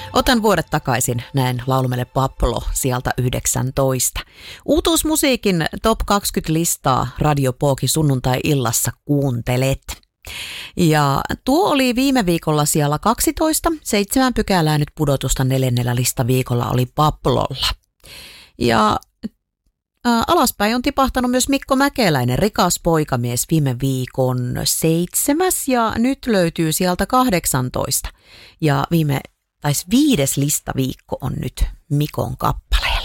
Otan vuodet takaisin, näin laulumelle Paplo sieltä 19. Uutuusmusiikin Top 20 listaa Radio Pookin sunnuntai-illassa kuuntelet. Ja tuo oli viime viikolla siellä 12, 7 pykälää nyt pudotusta 4. listaviikolla oli Paplolla. Ja alaspäin on tipahtanut myös Mikko Mäkeläinen, Rikas poikamies, viime viikon 7. ja nyt löytyy sieltä 18. Ja 5. listaviikko on nyt Mikon kappale.